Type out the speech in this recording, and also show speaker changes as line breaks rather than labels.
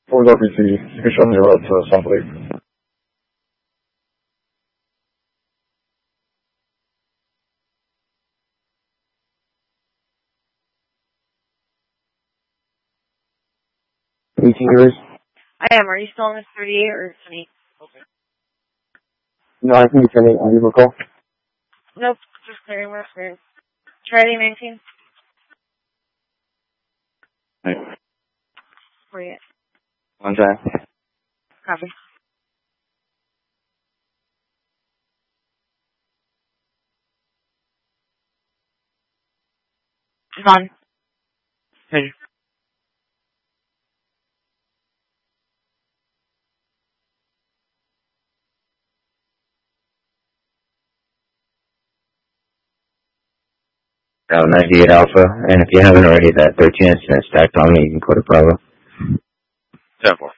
4 RPC. You can show me your route to Salt Lake.
I am. Are you still on this 38 or 20?
Okay. No, I think it's 28. Are you recall?
Nope. Just clearing my screen. Try 19.
Hey.
Where you at?
On track.
Copy. On.
Hey.
Oh, 98 Alpha, and if you haven't already, that 13 incident stacked on me, you can go to Bravo.
10-4.